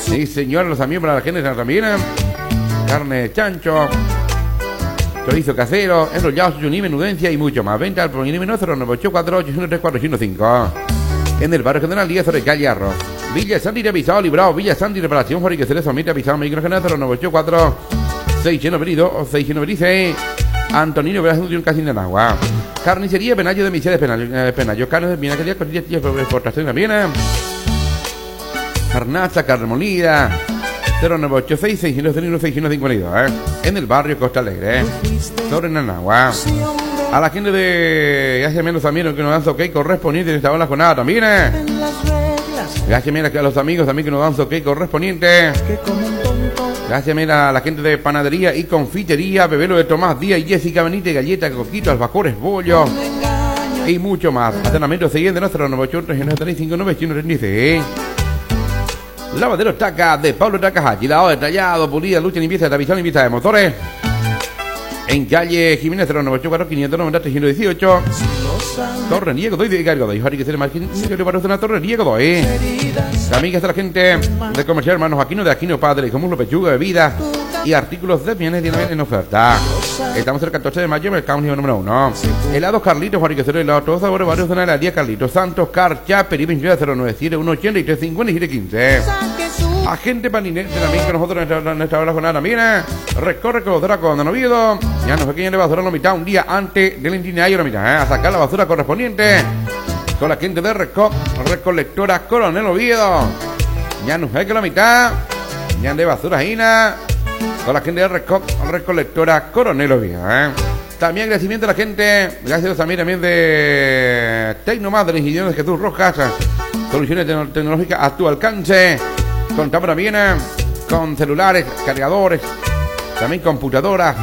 Sí, señor, los amigos para la gente también. Carne de chancho, chorizo casero, enrollado, sushi, menudencia y mucho más. Venta al Proinime 0984-803-415. En el barrio General Díaz de Calle Arroz. Villa Santi Revisado, Librado, Villa Santi Reparación, Jorge que se les omite avisado, microgenal 0984-622 o 696. Antonino Veras de un casino en agua. Carnicería Penayo de Miseres Penayo. Carne de Viena, que costillas por exportación también. Carnaza, carne molida. 0986-601-652. En el barrio Costa Alegre. Sobre Nanagua. A la gente de Gracias menos también que nos dan ok correspondiente en esta hora jornada también. Gracias a los amigos también que nos dan ok correspondiente. Gracias a la gente de panadería y confitería, Bebelo de Tomás Díaz y Jessica Benítez, galletas, coquitos, albacores, bollos y mucho más. Atentamente siguiente nuestro 98-395-936. Lavadero Taca de Pablo Takahashi, lavado detallado, pulida, lucha, limpieza, tapizón, limpieza de motores. En calle Jiménez 0984-590-318. Torrería Godoy de Godoy. Jorge que se le margen para una Torrería Godoy. También está la gente de Comercial Hermanos Aquino de Aquino Padre, como muslo, pechuga, bebida y artículos de bienes en oferta. Estamos el 14 de mayo, mercado número 1. Helados Carlitos, Jorge que se le helado todos sabores, varios de la heladería Carlitos Santos, Carcha, Peribin 097 183 57 15. Agente Paninete también con nosotros en nuestra hora jornada también. Recorre Codora con Oviedo. Ya nos pequeña de basura la mitad un día antes del itinerario la mitad. A sacar la basura correspondiente con la gente de Recolectora Coronel Oviedo. Ya nos ve que la mitad ya de basura Ina con la gente de Recolectora Coronel Oviedo. También agradecimiento a la gente, gracias también de Tecnomás del Ingeniero de Jesús Rojas. Soluciones tecnológicas a tu alcance. Contamos también con celulares, cargadores, también computadoras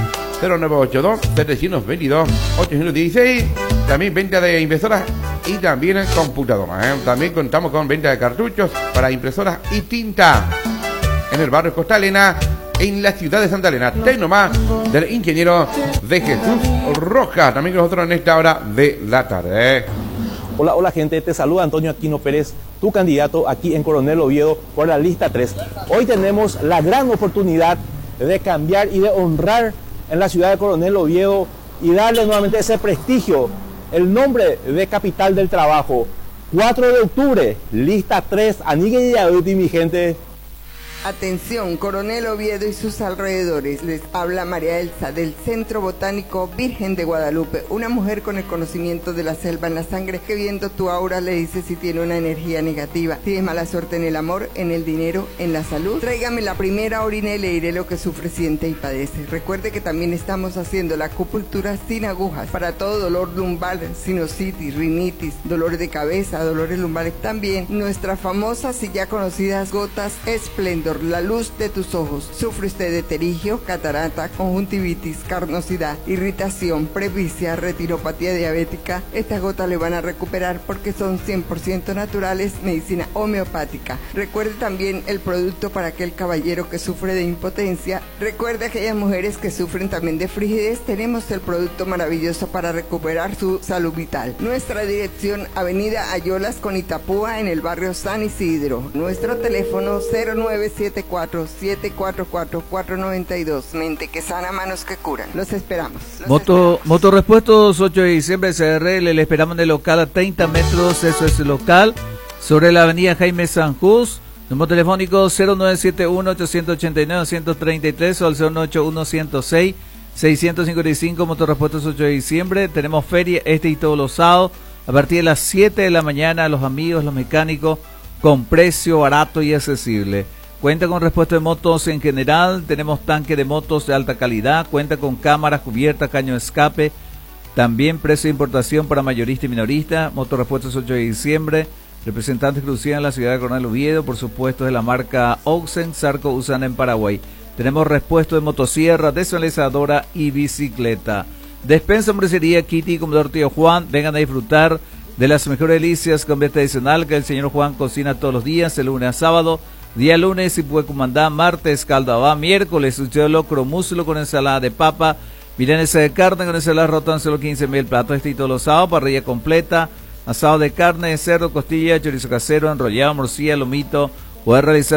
0982-722-816, también venta de impresoras y también computadoras. También contamos con venta de cartuchos para impresoras y tinta en el barrio Costa Elena, en la ciudad de Santa Elena. Tecnomás del Ingeniero de Jesús Rojas, también con nosotros en esta hora de la tarde. Hola gente, te saluda Antonio Aquino Pérez, tu candidato aquí en Coronel Oviedo por la lista 3. Hoy tenemos la gran oportunidad de cambiar y de honrar en la ciudad de Coronel Oviedo y darle nuevamente ese prestigio, el nombre de capital del trabajo. 4 de octubre, lista 3, Anigue y Yaduti, mi gente. Atención, Coronel Oviedo y sus alrededores. Les habla María Elsa del Centro Botánico Virgen de Guadalupe, una mujer con el conocimiento de la selva en la sangre que viendo tu aura le dice si tiene una energía negativa. Tienes mala suerte en el amor, en el dinero, en la salud. Tráigame la primera orina y le diré lo que sufre, siente y padece. Recuerde que también estamos haciendo la acupuntura sin agujas para todo dolor lumbar, sinusitis, rinitis, dolores de cabeza, dolores lumbares. También nuestras famosas y ya conocidas gotas Esplendor, la luz de tus ojos. ¿Sufre usted de pterigio, catarata, conjuntivitis, carnosidad, irritación, presbicia, retinopatía diabética? Estas gotas le van a recuperar porque son 100% naturales, medicina homeopática. Recuerde también el producto para aquel caballero que sufre de impotencia. Recuerde aquellas mujeres que sufren también de frigidez. Tenemos el producto maravilloso para recuperar su salud vital. Nuestra dirección, Avenida Ayolas con Itapúa, en el barrio San Isidro. Nuestro teléfono 0974-744-492. Mente que sana, manos que curan. Los esperamos. Motorrepuestos 8 de diciembre CRL. Le esperamos en el local a 30 metros. Eso es el local. Sobre la avenida Jaime Sanjús. Número telefónico 0971-889-133 o al 0981-106-655. Motorrepuestos 8 de diciembre. Tenemos feria y todos los sábados a partir de las 7 de la mañana. Los amigos, los mecánicos, con precio barato y accesible. Cuenta con repuesto de motos en general, tenemos tanque de motos de alta calidad, cuenta con cámaras, cubiertas, caño de escape, también precio de importación para mayorista y minorista. Motorrepuestos 8 de diciembre, representante exclusiva en la ciudad de Coronel Oviedo, por supuesto de la marca Oxen, Sarco, Usana en Paraguay. Tenemos repuesto de motosierra, desonalizadora y bicicleta. Despensa, hamburguesería, Kitty y Comedor Tío Juan, vengan a disfrutar de las mejores delicias con venta adicional que el señor Juan cocina todos los días, de lunes a sábado. Día lunes y puecumandá, martes caldabá, miércoles sucho de locro, muslo con ensalada de papa, milanesa de carne con ensalada rotón, solo 15.000 platos. Este y todos los sábados, parrilla completa, asado de carne, de cerdo, costilla, chorizo casero, enrollado, morcilla, lomito. Puede realizar